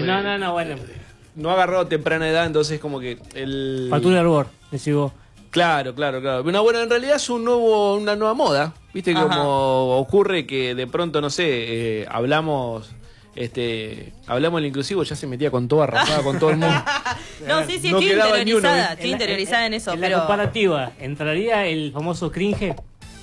No, bueno. No agarró temprana edad, entonces como que el... Factura Arbor, decís vos. Claro. Bueno, en realidad es una nueva moda. Viste como ocurre que de pronto, no sé, hablamos el inclusivo, ya se metía con todo, arrasaba con todo el mundo. No, sí, no estoy interiorizada en eso, en pero... la comparativa, ¿entraría el famoso cringe?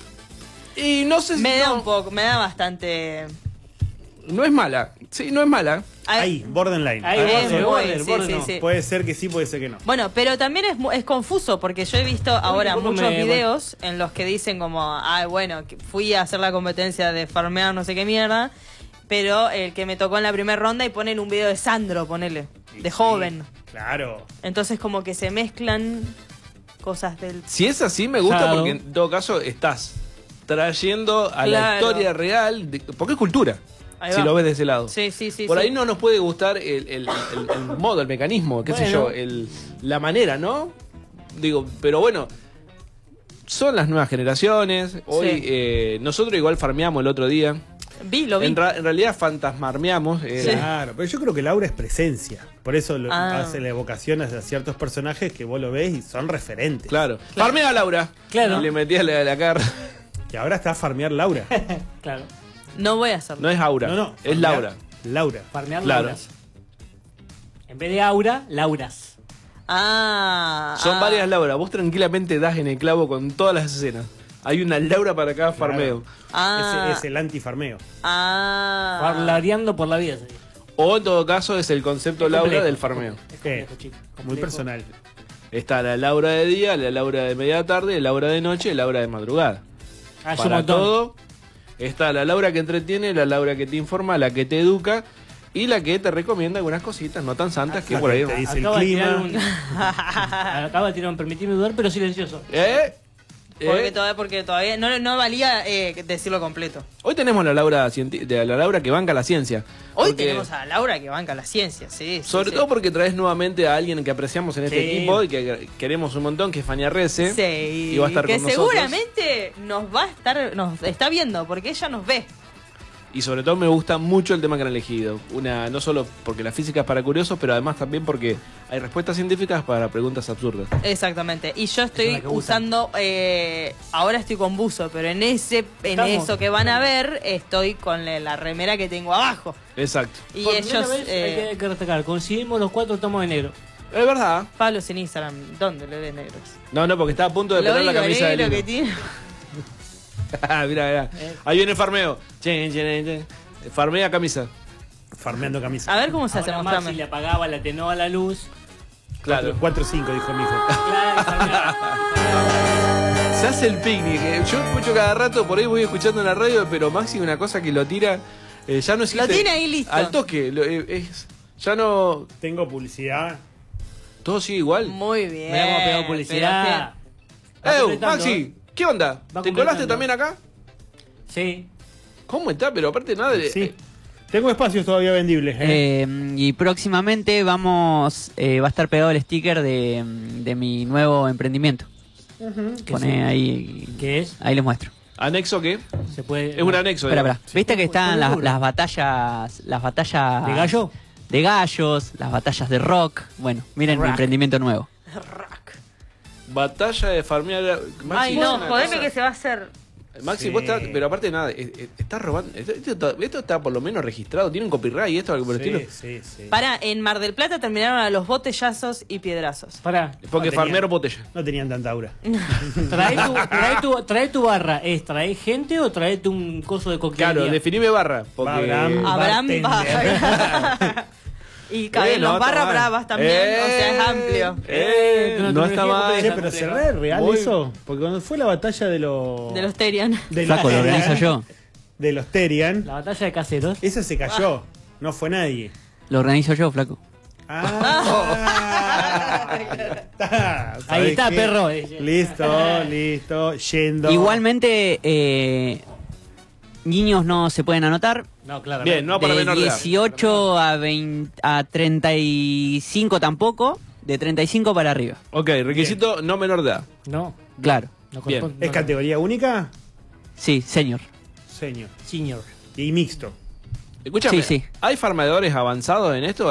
Y no sé si... Me da bastante... No es mala, sí, no es mala. Ahí, borderline. Ahí, Sí. Puede ser que sí, puede ser que no. Bueno, pero también es confuso, porque yo he visto ahora muchos videos en los que dicen como, bueno, que fui a hacer la competencia de farmear no sé qué mierda, pero el que me tocó en la primera ronda y ponen un video de Sandro, ponele, de joven. Claro. Entonces como que se mezclan cosas del... Si es así, me gusta Claro. porque en todo caso estás trayendo a la historia real, porque es cultura. Ahí Si va. lo ves de ese lado. Sí. Por ahí no nos puede gustar el modo, el mecanismo, qué sé yo, la manera, ¿no? Digo, pero bueno, son las nuevas generaciones. Hoy nosotros igual farmeamos el otro día. Lo vi. En realidad fantasmarmeamos. Claro, pero yo creo que Laura es presencia. Por eso hace la evocación a ciertos personajes que vos lo ves y son referentes. Claro. Farmea a Laura. Claro. Y le metía la cara. Y ahora está a farmear Laura. Claro. No voy a hacerlo. No es Aura. No, es Laura. Laura. Farmear Claro. Lauras. En vez de Aura, Lauras. Son varias Laura. Vos tranquilamente das en el clavo con todas las escenas. Hay una Laura para cada farmeo. Es el anti-farmeo. Parlareando por la vida. ¿Sí? O en todo caso es el concepto Es Laura complejo. del farmeo. Complejo, chico. Muy Complejo. personal. Está la Laura de día, la Laura de media tarde, la Laura de noche y la Laura de madrugada. Es un Para montón. todo está la Laura que entretiene, la Laura que te informa, la que te educa y la que te recomienda algunas cositas no tan santas que La por que ahí... te dice el Acaba de clima. tirar acaba de tirar un permitirme dudar, pero silencioso. Porque todavía no valía decirlo completo. Hoy tenemos la Laura de la Laura que banca la ciencia. Hoy Porque- tenemos a Laura que banca la ciencia, sí. Sobre todo porque traes nuevamente a alguien que apreciamos en este Sí. equipo y que queremos un montón, que es Fania Rece. Sí, Y va a estar que con nosotros. seguramente nos está viendo, porque ella nos ve. Y sobre todo me gusta mucho el tema que han elegido. No solo porque la física es para curiosos, pero además también porque hay respuestas científicas para preguntas absurdas. Exactamente. Y yo Esa es la estoy que gusta. usando, ahora estoy con buzo, pero en Estamos. eso que van a ver, estoy con la remera que tengo abajo. Exacto. Y Por ellos, primera vez hay que destacar, coincidimos los 4 tomos de negro. Es verdad. Pablo sin Instagram, ¿dónde lo ves negros? No, porque está a punto de Lo pegar la único camisa de negro lino. que tiene. Mirá. Ahí viene el farmeo. Farmea camisa. Farmeando camisa. A ver cómo se hace, Ahora Maxi mostrame. le apagaba, le atenuaba la luz. Claro. 4-5, dijo mi hijo. Se hace el picnic. Yo escucho cada rato, por ahí voy escuchando en la radio, pero Maxi una cosa que lo tira, ya no existe. Lo tiene ahí listo. Al toque. Ya no... Tengo publicidad. Todo sigue igual. Muy bien. Me hemos pegado publicidad. Va completando, Maxi, ¿qué onda? Va ¿Te colaste completando. también acá? Sí. ¿Cómo está? Pero aparte nada de... Sí. Tengo espacios todavía vendibles. Y próximamente va a estar pegado el sticker de mi nuevo emprendimiento. ¿Qué Pone ahí, ¿Qué es? ahí les muestro. ¿Anexo qué? Se puede. Es un anexo. Espera, digamos. espera. ¿Viste que están ¿Cómo es? las batallas ¿De gallo? de gallos, las batallas de rock? Bueno, miren mi Rock. emprendimiento nuevo. Batalla de farmear... Maxi, Ay, no, es una jodeme cosa- que se va a hacer. Maxi, Sí. vos estás... Pero aparte nada, estás robando... Esto está por lo menos registrado. Tiene un copyright y esto, algo por el estilo. Sí. Para, en Mar del Plata terminaron a los botellazos y piedrazos. Pará. Porque No tenía. farmearon botella. No tenían tanta aura. Trae tu barra. ¿Es traer gente o traete un coso de coquetería? Claro, definime barra. Porque... Abraham. Abraham Bartender. va. Y caen no los está barras mal. bravas también, o sea, es amplio. No está mal. Che, pero ¿será real Muy- eso? Porque cuando fue la batalla de los... De los Terian. de Flaco, lo organizo yo. De los Terian, La batalla de caseros. esa se cayó. No fue nadie. Lo organizo yo, flaco. Ahí está, ¿sabés qué? perro. Listo. Yendo. Igualmente, niños no se pueden anotar. No, claro. Bien, no para De menor de edad. 18 a 35 tampoco. De 35 para arriba. Ok, requisito no menor de edad. No. Claro. No Bien. corresponde. ¿Es categoría única? Sí, señor. Señor. Senior. Y mixto. Escúchame, Sí, sí. ¿hay farmadores avanzados en esto?